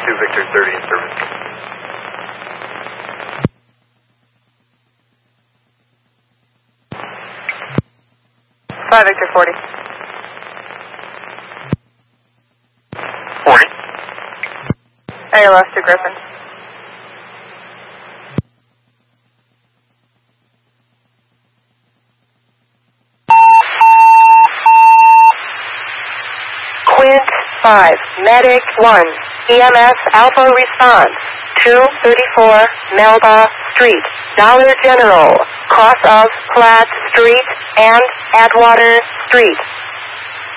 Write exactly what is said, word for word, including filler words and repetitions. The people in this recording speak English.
two Victor thirty in service. five Victor forty. forty. A L S to Griffin. Quint five, Medic one, E M S Alpha response, two thirty-four Melba Street, Dollar General, cross of Platt Street and Atwater Street.